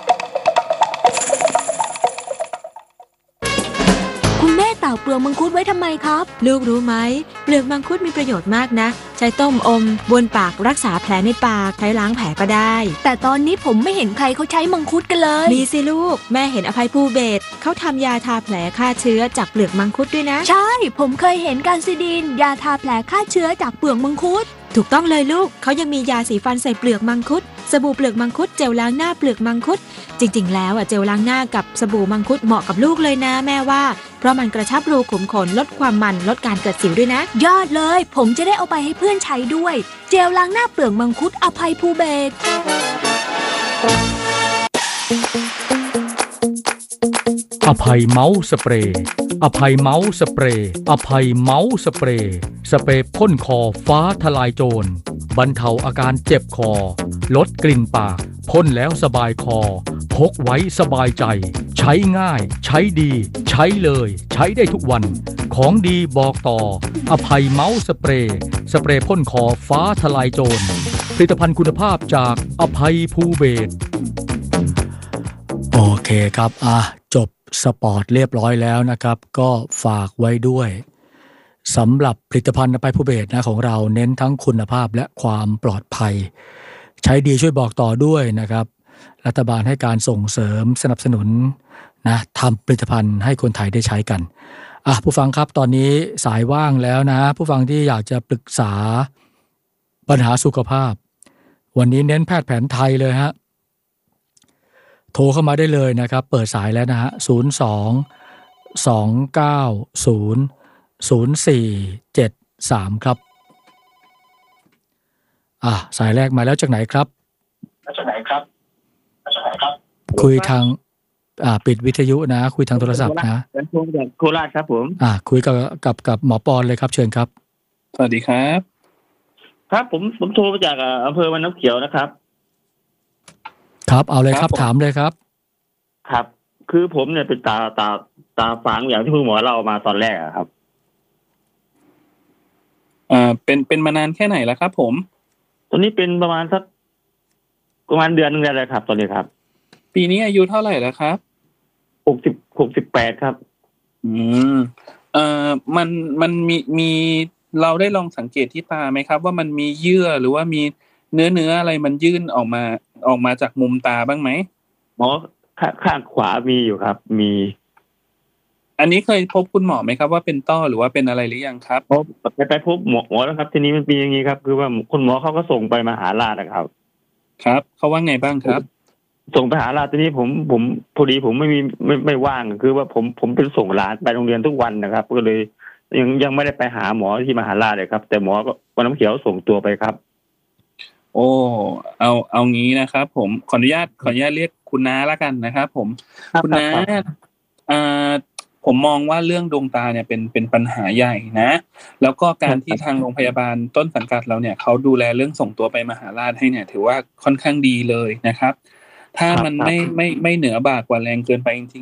ตากเปลือกมังคุดไว้ทำไมครับลูกรู้ไหมเปลือกมังคุดมีประโยชน์มากนะใช้ต้มอมบ้วนปากรักษาแผลในปากใช้ล้างแผลก็ได้แต่ตอนนี้ผมไม่เห็นใครเขาใช้มังคุดกันเลยมีสิลูกแม่เห็นอภัยภูเบศเขาทำยาทาแผลฆ่าเชื้อจากเปลือกมังคุดด้วยนะใช่ผมเคยเห็นการซิดินยาทาแผลฆ่าเชื้อจากเปลือกมังคุดถูกต้องเลยลูกเขายังมียาสีฟันใส่เปลือกมังคุดสบู่เปลือกมังคุดเจลล้างหน้าเปลือกมังคุดจริงๆแล้วอ่ะเจลล้างหน้ากับสบู่มังคุดเหมาะกับลูกเลยนะแม่ว่าเพราะมันกระชับรูขุมขนลดความมันลดการเกิดสิวด้วยนะยอดเลยผมจะได้เอาไปให้เพื่อนใช้ด้วยเจลล้างหน้าเปลือกมังคุดอภัยภูเบศรอภัยเมาส์สเปรย์อภัยเมาส์สเปรย์อภัยเมาส์สเปรย์สเปรย์พ่นคอฟ้าทลายโจรบรรเทาอาการเจ็บคอลดกลิ่นปากพ่นแล้วสบายคอพกไว้สบายใจใช้ง่ายใช้ดีใช้เลยใช้ได้ทุกวันของดีบอกต่ออภัยเมาส์สเปรย์สเปรย์พ่นคอฟ้าทลายโจรผลิตภัณฑ์คุณภาพจากอภัยภูเบศรโอเคครับอ่ะจบสปอร์ตเรียบร้อยแล้วนะครับก็ฝากไว้ด้วยสำหรับผลิตภัณฑ์อภัยภูเบศรนะของเราเน้นทั้งคุณภาพและความปลอดภัยใช้ดีช่วยบอกต่อด้วยนะครับรัฐบาลให้การส่งเสริมสนับสนุนนะทำผลิตภัณฑ์ให้คนไทยได้ใช้กันอ่ะผู้ฟังครับตอนนี้สายว่างแล้วนะผู้ฟังที่อยากจะปรึกษาปัญหาสุขภาพวันนี้เน้นแพทย์แผนไทยเลยฮะโทรเข้ามาได้เลยนะครับเปิดสายแล้วนะฮะศูนย์ สอง สอง เก้า ศูนย์ ศูนย์ สี่ เจ็ด สามครับอ่ะสายแรกมาแล้วจากไหนครับจากไหนครับจากไหนครับคุยทางอ่าปิดวิทยุนะคุยทางโทรศัพท์นะเป็นพวงจากโคราชครับผมอ่าคุยกับกับกับหมอปอนเลยครับเชิญครับสวัสดีครับครับผมผมโทรมาจากอำเภอวังน้ำเขียวนะครับครับเอาเลยครับถามเลยครับครับคือผมเนี่ยเป็นตาตาตาฝางอย่างที่คุณหมอเล่ามาตอนแรกครับอ่าเป็นเป็นมานานแค่ไหนแล้วครับผมตอนนี้เป็นประมาณสักประมาณเดือนนึงแล้วครับตอนนี้ครับปีนี้อายุเท่าไหร่แล้วครับหกสิบหกสิบแปดครับอืมเอ่อมันมันมีมีเราได้ลองสังเกตที่ตาไหมครับว่ามันมีเยื่อหรือว่ามีเนื้อเนื้ออะไรมันยื่นออกมาออกมาจากมุมตาบ้างไหมหมอข้างขวามีอยู่ครับมีอันนี้เคยพบคุณหมอไหมครับว่าเป็นต้อหรือว่าเป็นอะไรหรือยังครับพบไปไปพบหมอหมอแล้วครับทีนี้มันเป็นอย่างนี้ครับคือว่าคุณหมอเขาก็ส่งไปมหาราชนะครับครับเขาว่าไงบ้างครับส่งไปหาราชทีนี้ผมผมพอดีผมไม่มีไม่ไม่ว่างคือว่าผมผมเป็นส่งหลานไปโรงเรียนทุกวันนะครับก็เลยยังยังไม่ได้ไปหาหมอที่มหาราชเลยครับแต่หมอก็วังน้ำเขียวส่งตัวไปครับโอ้เอาเอางี้นะครับผมขออนุญาตขออนุญาตเรียกคุณน้าละกันนะครับผมคุณน้าอ่าผมมองว่าเรื่องดวงตาเนี่ยเป็นเป็นปัญหาใหญ่นะแล้วก็การที่ทางโรงพยาบาลต้นสังกัดเราเนี่ยเขาดูแลเรื่องส่งตัวไปมหาราชให้เนี่ยถือว่าค่อนข้างดีเลยนะครับถ้ามันไม่ไม่ไม่เหนือบ่ากว่าแรงเกินไปจริง